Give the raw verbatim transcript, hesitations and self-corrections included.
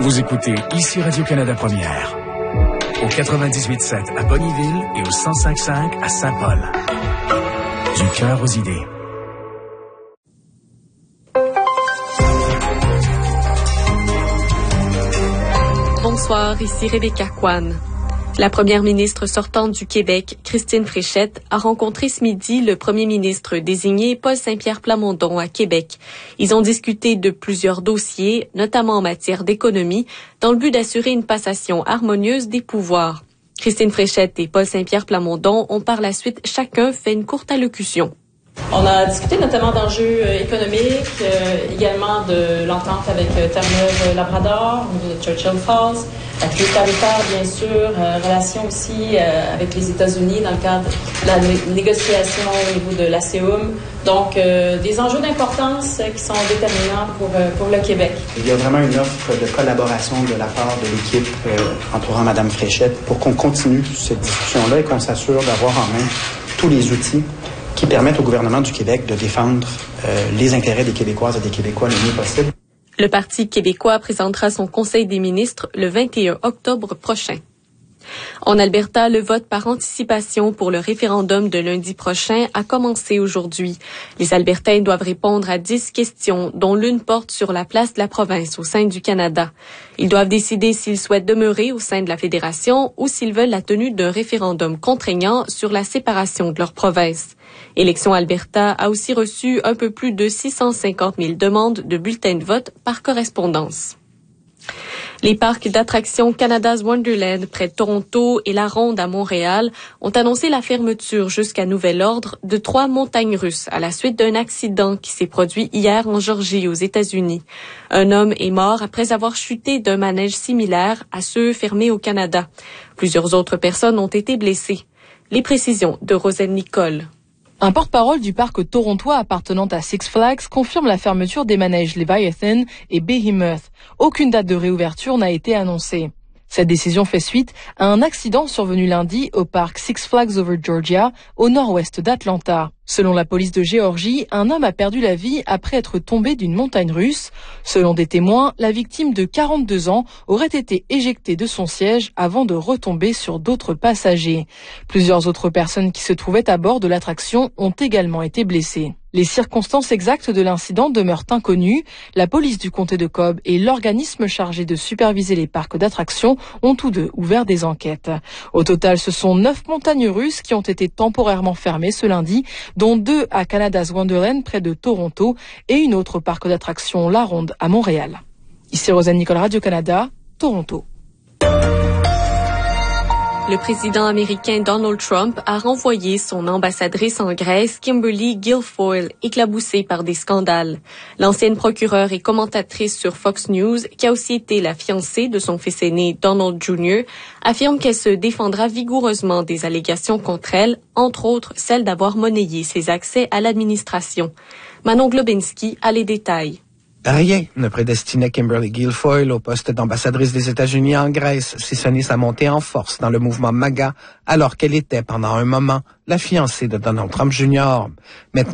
Vous écoutez ici Radio-Canada Première. Au quatre-vingt-dix-huit sept à Bonnyville et au cent cinq cinq à Saint-Paul. Du cœur aux idées. Bonsoir, ici Rebecca Kwan. La première ministre sortante du Québec, Christine Fréchette, a rencontré ce midi le premier ministre désigné Paul Saint-Pierre Plamondon à Québec. Ils ont discuté de plusieurs dossiers, notamment en matière d'économie, dans le but d'assurer une passation harmonieuse des pouvoirs. Christine Fréchette et Paul Saint-Pierre Plamondon ont par la suite chacun fait une courte allocution. On a discuté notamment d'enjeux économiques, euh, également de l'entente avec euh, Terre-Neuve-Labrador, de Churchill Falls, la crise tarifaire, bien sûr, euh, relations aussi euh, avec les États-Unis dans le cadre de la né- négociation au niveau de l'A C O M. Donc, euh, des enjeux d'importance euh, qui sont déterminants pour, euh, pour le Québec. Il y a vraiment une offre de collaboration de la part de l'équipe euh, entourant Mme Fréchette pour qu'on continue cette discussion-là et qu'on s'assure d'avoir en main tous les outils qui permettent au gouvernement du Québec de défendre euh, les intérêts des Québécoises et des Québécois le mieux possible. Le Parti québécois présentera son Conseil des ministres le vingt et un octobre prochain. En Alberta, le vote par anticipation pour le référendum de lundi prochain a commencé aujourd'hui. Les Albertains doivent répondre à dix questions, dont l'une porte sur la place de la province au sein du Canada. Ils doivent décider s'ils souhaitent demeurer au sein de la Fédération ou s'ils veulent la tenue d'un référendum contraignant sur la séparation de leur province. Élections Alberta a aussi reçu un peu plus de six cent cinquante mille demandes de bulletins de vote par correspondance. Les parcs d'attractions Canada's Wonderland près de Toronto et la Ronde à Montréal ont annoncé la fermeture jusqu'à nouvel ordre de trois montagnes russes à la suite d'un accident qui s'est produit hier en Georgie aux États-Unis. Un homme est mort après avoir chuté d'un manège similaire à ceux fermés au Canada. Plusieurs autres personnes ont été blessées. Les précisions de Roselle Nicole. Un porte-parole du parc torontois appartenant à Six Flags confirme la fermeture des manèges Leviathan et Behemoth. Aucune date de réouverture n'a été annoncée. Cette décision fait suite à un accident survenu lundi au parc Six Flags Over Georgia, au nord-ouest d'Atlanta. Selon la police de Géorgie, un homme a perdu la vie après être tombé d'une montagne russe. Selon des témoins, la victime de quarante-deux ans aurait été éjectée de son siège avant de retomber sur d'autres passagers. Plusieurs autres personnes qui se trouvaient à bord de l'attraction ont également été blessées. Les circonstances exactes de l'incident demeurent inconnues. La police du comté de Cobb et l'organisme chargé de superviser les parcs d'attractions ont tous deux ouvert des enquêtes. Au total, ce sont neuf montagnes russes qui ont été temporairement fermées ce lundi, dont deux à Canada's Wonderland près de Toronto et une autre parc d'attractions La Ronde à Montréal. Ici Rosane Nicole, Radio-Canada, Toronto. Le président américain Donald Trump a renvoyé son ambassadrice en Grèce, Kimberly Guilfoyle, éclaboussée par des scandales. L'ancienne procureure et commentatrice sur Fox News, qui a aussi été la fiancée de son fils aîné Donald junior, affirme qu'elle se défendra vigoureusement des allégations contre elle, entre autres celle d'avoir monnayé ses accès à l'administration. Manon Globinski a les détails. Rien ne prédestinait Kimberly Guilfoyle au poste d'ambassadrice des États-Unis en Grèce, si ce n'est sa montée en force dans le mouvement MAGA, alors qu'elle était, pendant un moment, la fiancée de Donald Trump junior. Maintenant,